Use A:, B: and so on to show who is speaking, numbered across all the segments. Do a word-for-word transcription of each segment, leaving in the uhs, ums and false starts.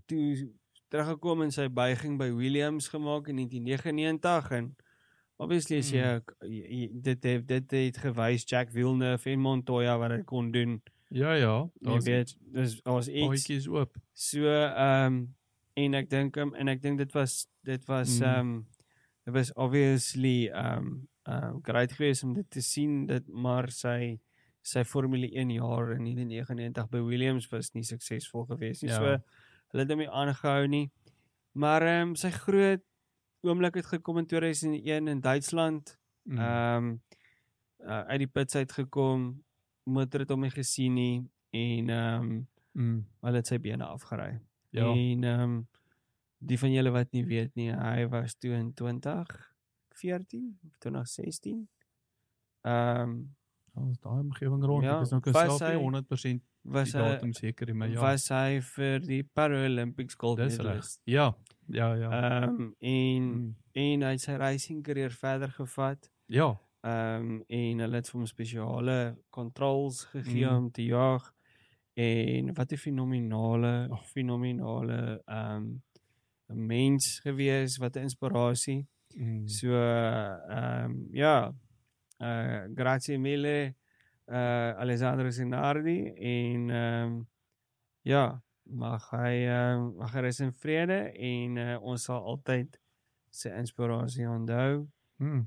A: toe teruggekom en sy buiging by Williams gemaak in negentien negenennegentig en obviously as jy, hmm. dit, het, dit het gewys Jack Villeneuve en Montoya wat hy kon doen.
B: Ja, ja.
A: Jy weet, dus was iets.
B: Paadjies oop.
A: So, um, en ek dink, um, en ek dink dit was, dit was, mm. um, dit was obviously, um, uh, great geweest om dit te sien, dit, maar sy, sy Formule een jaar in negentien negenennegentig by Williams was nie suksesvol geweest nie, ja. So, hulle het hom aangehou nie, maar um, sy groot oomblik het gekom in tweeduisend een in Duitsland, mm. um, uh, uit die pits uitgekom, motor het hom nie gesien nie, en um, mm. hulle het sy bene afgerei. Ja. En um, die van julle wat nie weet nie, hy was toe in twintig veertien, of twintig sestien, um,
B: was daai omgewing rond,
A: ja,
B: ek is nou self nie honderd persent die datum seker in my jaar.
A: Was hy vir die Paralympics gold medalist.
B: Ja, ja, ja.
A: Um, en, mm. en hy het sy racing career verder gevat.
B: Ja.
A: Um, en hulle het vir hom spesiale controls gegee mm. om te jaag. En wat 'n fenominale, oh. fenominale um, mens gewees, wat 'n inspirasie. Mm. So, um, ja, uh, grazie mille, uh, Alessandro Senardi, en um, ja, mag hy, uh, mag hy rus in vrede, en uh, ons sal altyd sy inspirasie onthou. Mm.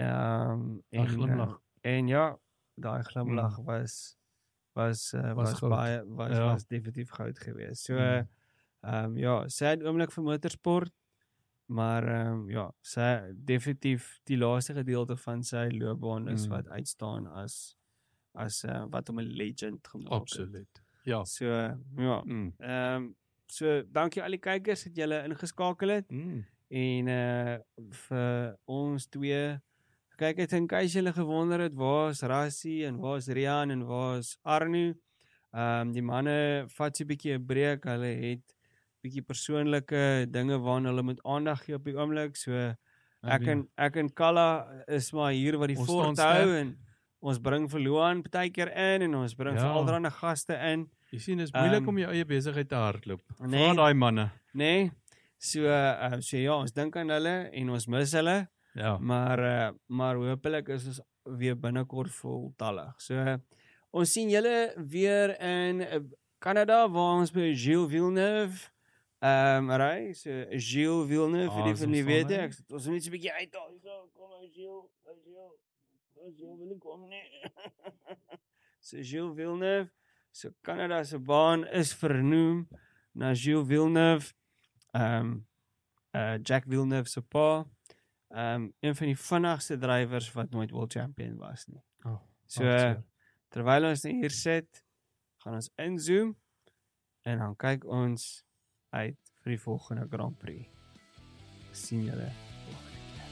A: Um, en,
B: glimlach.
A: Uh, en ja, daai glimlach mm. was, was, uh, was, was, baie, was, ja. was definitief goud geweest. So, mm. um, ja, sad oomblik vir motorsport, maar um, ja, sy definitief die laaste gedeelte van sy loopbaan is mm. wat uitstaan as, as uh, wat om 'n legend gemaak het.
B: Absoluut. Ja.
A: So, ja. Mm. Um, so, dankie al die kykers dat julle ingeskakel het. Mm. En uh, vir ons twee, kyk het in case julle gewonder het, waar is Rassie en waar is Rian en waar is Arno? Um, die manne vat so 'n bietjie 'n breek, hulle het bietjie persoonlike dinge waarna hulle moet aandag gee op die oomblik, so ek en, ek en Kalla is maar hier wat die fort hou, en ons bring vir Luan partykeer in, en ons bring ja. vir allerlei gaste in.
B: Jy sien, is moeilik um, om jou eie besigheid te hardloop. Nee, Vra daai manne.
A: Nee, so, uh, so ja, ons dink aan hulle, en ons mis hulle, ja. maar, uh, maar hoopelik is ons weer binnekort voltallig. So, uh, ons sien julle weer in uh, Canada, waar ons by Gilles Villeneuve Um, ry, so Gilles Villeneuve, vir die van die weet ek, ons moet net so 'n bietjie uithaal, so, kom maar Gilles, Gilles, Gilles wil nie kom nie. So Gilles Villeneuve, so Canada se baan is vernoem na Gilles Villeneuve, um, uh, Jack Villeneuve se pa, um, een van die vinnigste drywers wat nooit world champion was nie. Oh, so, uh, terwyl ons hier sit, gaan ons inzoom, en dan kyk ons uit vir die volgende Grand Prix. Sien julle.